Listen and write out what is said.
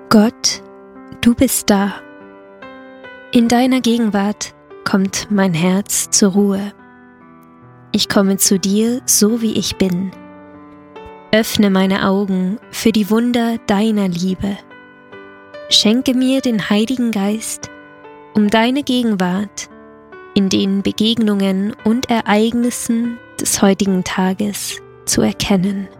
Gott, du bist da. In deiner Gegenwart kommt mein Herz zur Ruhe. Ich komme zu dir, so wie ich bin. Öffne meine Augen für die Wunder deiner Liebe. Schenke mir den Heiligen Geist, um deine Gegenwart in den Begegnungen und Ereignissen des heutigen Tages zu erkennen.